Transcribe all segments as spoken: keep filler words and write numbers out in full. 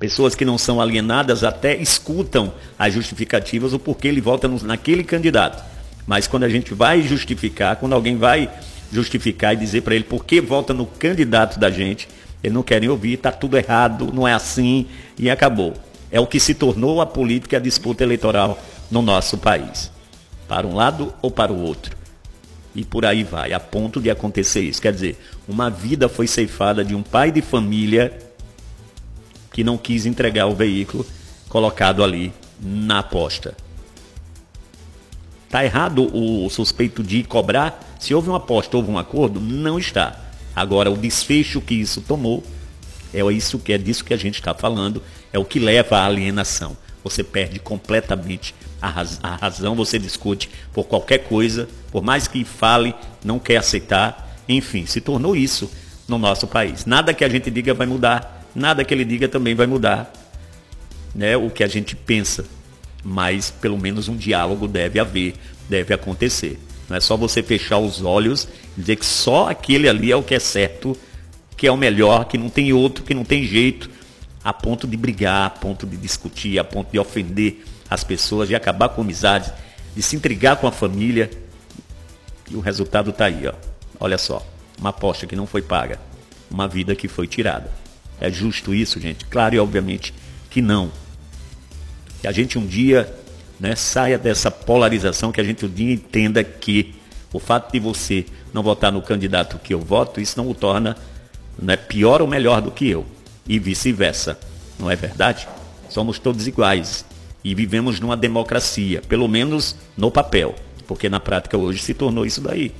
Pessoas que não são alienadas até escutam as justificativas, o porquê ele vota no, naquele candidato. Mas quando a gente vai justificar, quando alguém vai justificar e dizer para ele por que vota no candidato da gente, eles não querem ouvir, está tudo errado, não é assim, e acabou. É o que se tornou a política e a disputa eleitoral no nosso país. Para um lado ou para o outro. E por aí vai, a ponto de acontecer isso. Quer dizer, uma vida foi ceifada de um pai de família que não quis entregar o veículo colocado ali na aposta. Está errado o suspeito de cobrar? Se houve uma aposta, houve um acordo? Não está. Agora, o desfecho que isso tomou, é isso que é disso que a gente está falando, é o que leva à alienação. Você perde completamente a, raz- a razão, você discute por qualquer coisa, por mais que fale, não quer aceitar. Enfim, se tornou isso no nosso país. Nada que a gente diga vai mudar, nada que ele diga também vai mudar, né, o que a gente pensa. Mas pelo menos um diálogo deve haver, deve acontecer. Não é só você fechar os olhos e dizer que só aquele ali é o que é certo, que é o melhor, que não tem outro, que não tem jeito, a ponto de brigar, a ponto de discutir, a ponto de ofender as pessoas, de acabar com amizades, de se intrigar com a família. E o resultado está aí, ó. Olha só, uma aposta que não foi paga, uma vida que foi tirada. É justo isso, gente? Claro e obviamente que não. Que a gente um dia, né, saia dessa polarização, que a gente um dia entenda que o fato de você não votar no candidato que eu voto, isso não o torna, né, pior ou melhor do que eu. E vice-versa. Não é verdade? Somos todos iguais. E vivemos numa democracia, pelo menos no papel. Porque na prática hoje se tornou isso daí.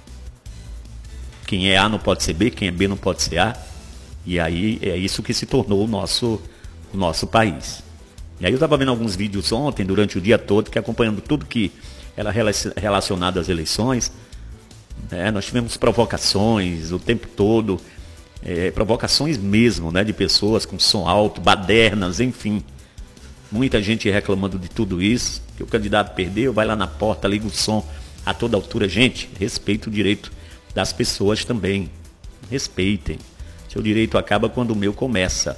Quem é A não pode ser B, quem é B não pode ser A. E aí é isso que se tornou o nosso, o nosso país. E aí eu estava vendo alguns vídeos ontem, durante o dia todo, que acompanhando tudo que era relacionado às eleições. Né? Nós tivemos provocações o tempo todo, é, provocações mesmo, né, de pessoas com som alto, badernas, enfim. Muita gente reclamando de tudo isso, que o candidato perdeu, vai lá na porta, liga o som a toda altura. Gente, respeite o direito das pessoas também. Respeitem. Seu direito acaba quando o meu começa.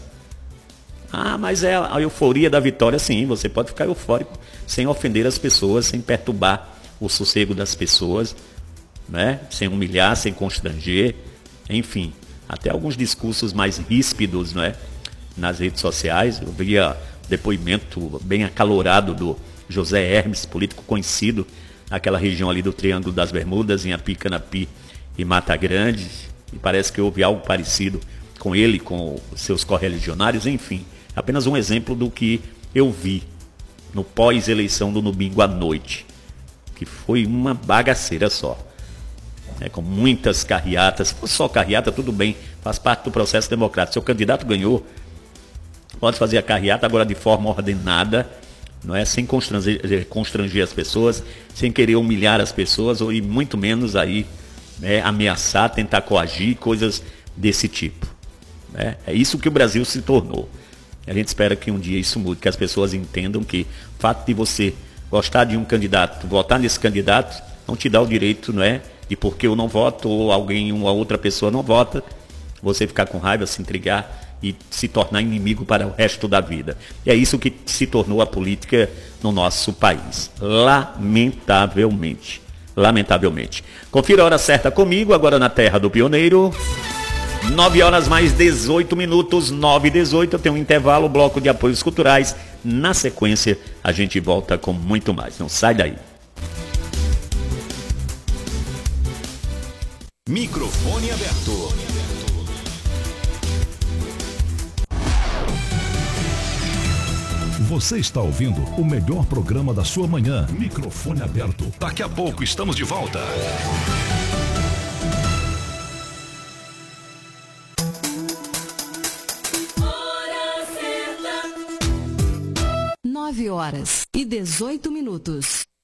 Ah, mas é a euforia da vitória. Sim, você pode ficar eufórico sem ofender as pessoas, sem perturbar o sossego das pessoas, né? Sem humilhar, sem constranger, enfim. Até alguns discursos mais ríspidos, né, nas redes sociais. Eu via depoimento bem acalorado do José Hermes, político conhecido naquela região ali do Triângulo das Bermudas, em Apicanapi e Mata Grande. E parece que houve algo parecido com ele, com os seus correligionários, enfim. Apenas um exemplo do que eu vi no pós-eleição do domingo à noite, que foi uma bagaceira só. É, com muitas carreatas. Se for só carreata, tudo bem, faz parte do processo democrático. Seu candidato ganhou, pode fazer a carreata agora de forma ordenada, não é, sem constranger, constranger as pessoas, sem querer humilhar as pessoas, ou e muito menos aí, né, ameaçar, tentar coagir, coisas desse tipo. Né? É isso que o Brasil se tornou. A gente espera que um dia isso mude, que as pessoas entendam que o fato de você gostar de um candidato, votar nesse candidato, não te dá o direito, não é, de porque eu não voto ou alguém, uma outra pessoa não vota, você ficar com raiva, se intrigar e se tornar inimigo para o resto da vida. E é isso que se tornou a política no nosso país. Lamentavelmente. Lamentavelmente. Confira a hora certa comigo, agora na Terra do Pioneiro. nove horas mais dezoito minutos, nove e dezoito. Eu tenho um intervalo, bloco de apoios culturais. Na sequência, a gente volta com muito mais. Não sai daí. Microfone aberto. Você está ouvindo o melhor programa da sua manhã. Microfone aberto. Daqui a pouco estamos de volta. nove horas e dezoito minutos.